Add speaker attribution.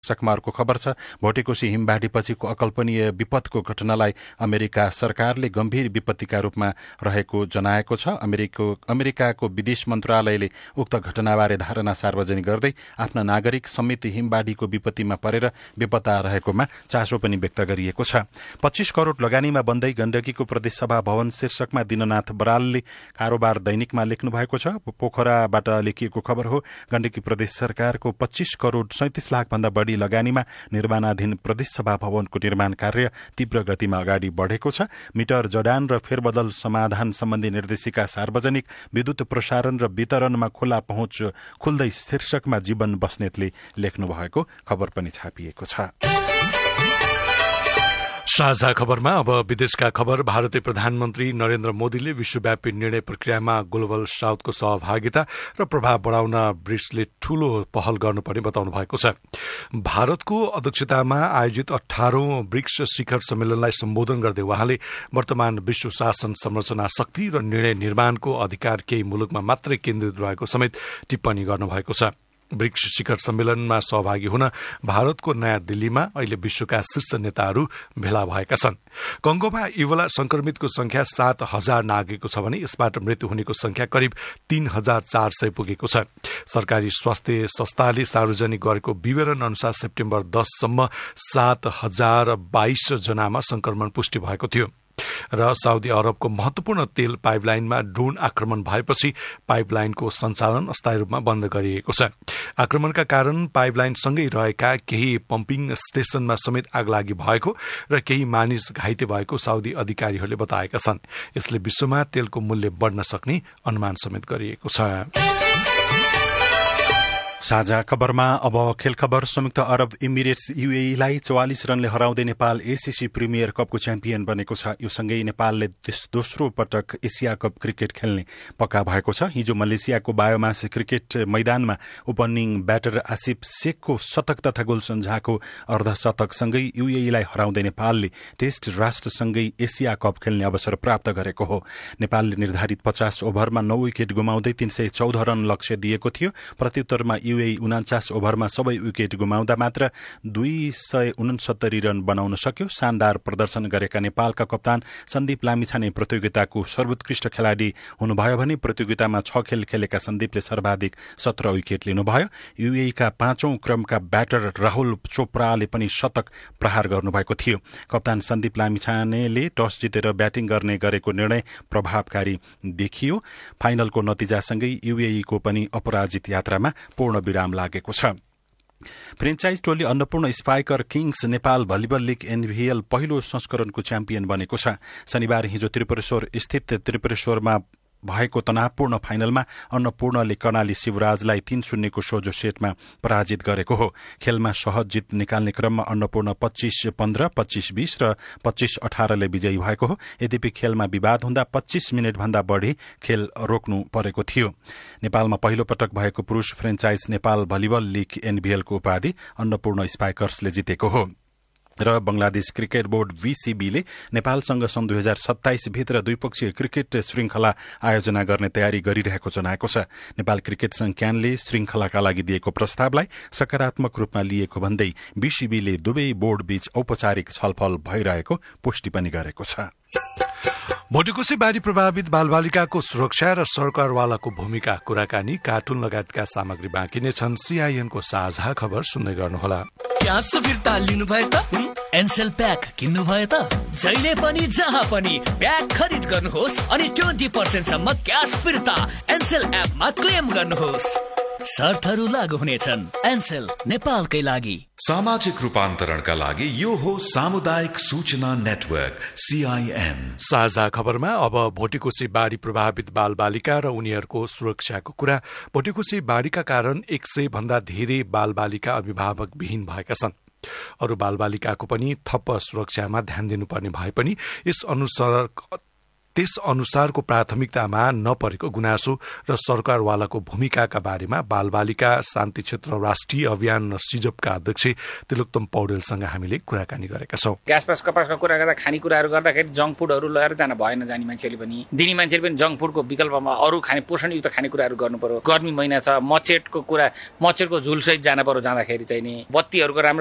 Speaker 1: शीर्षकमा अर्को खबर छ। भोटेकोशी हिमबाढीपछिको अकल्पनीय विपदको घटनालाई अमेरिका सरकारले गम्भीर विपत्तिका रूपमा रहेको जनाएको छ। अमेरिकाको विदेश मन्त्रालयले उक्त घटनाबारे धारणा सार्वजनिक गर्दै आफ्ना नागरिक समेत हिमबाढीको विपत्तिमा परेर बेपत्ता रहेकोमा चासो पनि व्यक्त गरिएको छ। 25 करोड़ लगानीमा बन्दै गण्डकीको प्रदेशसभा भवन शीर्षकमा दिननाथ बरालले कारोबार दैनिकमा लेख्नु भएको छ। पोखराबाट लेखिएको खबर हो। गण्डकी प्रदेश सरकारको 25 करोड़ 37 लाख भन्दा बढी लगानीमा निर्माणाधीन प्रदेशसभा भवनको निर्माण कार्य तीव्र गतिमा अगाडि बढ़ेको छ। मिटर जडान र फेरबदल समाधान सम्बन्धी निर्देशिका सार्वजनिक, विद्युत प्रसारण र वितरणमा खुला पहुँच खुल्दै शीर्षकमा जीवन बस्नेतले लेख्नु भएको खबर पनि छापिएको छ।
Speaker 2: साझा खबरमा अब विदेशका खबर। भारतीय प्रधानमन्त्री नरेन्द्र मोदीले विश्वव्यापी निर्णय प्रक्रियामा ग्लोबल साउथको सहभागिता र प्रभाव बढ़ाउन ब्रिक्सले ठूलो पहल गर्नुपर्ने बताउनु भएको छ। भारतको अध्यक्षतामा आयोजित 18औं ब्रिक्स शिखर सम्मेलनलाई सम्बोधन गर्दै उहाँले वर्तमान विश्व शासन संरचना शक्ति र निर्णय निर्माणको अधिकार केही मुलुकमा मात्रै केन्द्रित रहेको समेत टिप्पणी गर्नुभएको छ। ब्रिक्स शिखर सम्मेलनमा सहभागी हुन भारतको नयाँ दिल्लीमा अहिले विश्वका शीर्ष नेताहरू भेला भएका छन्। कंगोमा इबोला संक्रमितको संख्या 7,000 नागेको छ भने यसबाट मृत्यु हुनेको संख्या करिब 3,400 पुगेको छ। सरकारी स्वास्थ्य संस्थाले सार्वजनिक गरेको विवरण अनुसार सेप्टेम्बर 10 सम्म 7,022 जनामा संक्रमण पुष्टि भएको थियो र साउदी अरबको महत्वपूर्ण तेल पाइपलाइनमा ड्रोन आक्रमण भएपछि पाइपलाइनको सञ्चालन अस्थायी रूपमा बन्द गरिएको छ। आक्रमणका कारण पाइपलाइनसँगै रहेका केही पम्पिङ स्टेशनमा समेत आगलागी भएको र केही मानिस घाइते भएको साउदी अधिकारीहरूले बताएका छन्। यसले विश्वमा तेलको मूल्य बढ्न सक्ने अनुमान समेत गरिएको छ।
Speaker 1: साझा खबरमा अब खेल खबर। संयुक्त अरब इमिरेट्स यूएईलाई 44 रनले हराउँदै नेपाल एसीसी प्रिमियर कपको च्याम्पियन बनेको छ। यो सँगै नेपालले दोस्रो पटक एसिया कप क्रिकेट खेल्ने पक्का भएको छ। हिजो मलेसियाको बायोमास क्रिकेट मैदानमा ओपनिङ ब्याटर आसिफ शेखको शतक तथा गुलसन झाको अर्धशतकसँगै यूएईलाई हराउँदै नेपालले टेस्ट राष्ट्रसँगै एसिया कप खेल्ने अवसर प्राप्त गरेको हो। नेपालले निर्धारित 50 ओभरमा 9 विकेट गुमाउँदै 314 रन लक्ष्य दिएको थियो। प्रत्युत्तरमा यूएई 49 ओभरमा सबै विकेट गुमाउँदा मात्र 269 रन बनाउन सक्यो। शानदार प्रदर्शन गरेका नेपालका कप्तान सन्दीप लामिछाने प्रतियोगिताको सर्वोत्कृष्ट खेलाडी हुनुभयो भने प्रतियोगितामा 6 खेल खेलेका सन्दीपले सर्वाधिक 17 विकेट लिनुभयो। यूएईका 5औं क्रमका ब्याटर राहुल चोपड़ाले पनि शतक प्रहार गर्नुभएको थियो। कप्तान सन्दीप लामिछानेले टस जितेर ब्याटिङ गर्ने गरेको निर्णय प्रभावकारी देखियो। फाइनलको नतिजासँगै यूएईको पनि अपराजित यात्रामा पूर्ण विराम लागेको छ। फ्रेन्चाइज टोली Annapurna spiker Kings Nepal volleyball league NVL पहिलो संस्करणको च्याम्पियन बनेको छ। शनिबार हिजो त्रिपुरेश्वर स्थित त्रिपुरेश्वरमा भएको तनावपूर्ण फाइनलमा अन्नपूर्णले कर्णाली शिवराजलाई 3-0 को सोझो सेटमा पराजित गरेको हो। खेलमा सहज जित निकाल्ने क्रममा अन्नपूर्ण 25-15, 25-20 र 25-18 ले विजयी भएको हो। यद्यपि खेलमा विवाद हुँदा 25 मिनट भन्दा बढ़ी खेल रोक्नु परेको थियो। नेपालमा पहिलो पटक भएको पुरूष फ्रेन्चाइज नेपाल भलिबल लीग एनभीएलको उपाधि अन्नपूर्ण स्पाइकर्सले जितेको हो र बंगलादेश क्रिकेट बोर्ड बीसीबीले नेपालसँग सन् 2027 भित्र द्विपक्षीय क्रिकेट श्रृंखला आयोजना गर्ने तयारी गरिरहेको जनाएको छ। नेपाल क्रिकेट संघ क्यानले श्रृंखलाका लागि दिएको प्रस्तावलाई सकारात्मक रूपमा लिएको भन्दै बीसीबीले दुवै बोर्ड बीच औपचारिक छलफल भइरहेको पुष्टि पनि गरेको छ।
Speaker 2: भोटेकोशी बाढ़ी प्रभावित बालबालिकाको सुरक्षा र सरकारवालाको भूमिका कुराकानी, कार्टुन लगायतका सामग्री बाँकी नै छन्। सीआईएनको साझा खबर सुन्दै गर्नुहोला।
Speaker 3: क्यास फिर्ता लिनु भयो त? एनसेल प्याक किन्नु भयो त? जहिले पनि जहाँ पनि प्याक खरिद गर्नुहोस् अनि 20% सम्म क्यास फिर्ता एनसेल एपमा क्लेम गर्नुहोस्। शर्तहरू लागू हुनेछन्। एनसेल नेपालकै लागि।
Speaker 4: सामाजिक रूपान्तरणका लागि यो हो सामुदायिक सूचना नेटवर्क सीआईएन।
Speaker 2: साझा खबरमा अब भोटेकोशी बाढ़ी प्रभावित बालबालिका र उनीहरूको सुरक्षाको कुरा। भोटेकोशी बाढ़ीका कारण 100 भन्दा धेरै बालबालिका अभिभावक विहीन भएका छन्। अरू बालबालिकाको पनि थप सुरक्षामा ध्यान दिनुपर्ने भए पनि यस अनुसार त्यस अनुसारको प्राथमिकतामा नपरेको गुनासो र सरकारवालाको भूमिकाका बारेमा बालबालिका शान्ति क्षेत्र राष्ट्रिय अभियान सिजपका अध्यक्ष तिलोत्तम पौडेलसँग हामीले कुराकानी गरेका छौं।
Speaker 5: ग्यास कपासका कुरा गर्दा खानेकुराहरू गर्दाखेरि जङ्क फुडहरू लिएर जान भएन, जाने मान्छेले पनि दिने मान्छेले पनि जङ्क फुडको विकल्पमा अरू पोषणयुक्त खानेकुराहरू गर्नु पर्यो। गर्मी महिना छ, मच्छरको झुलसहित जान पर्यो, जाँदाखेरि चाहिँ नि बत्तीहरूको राम्रो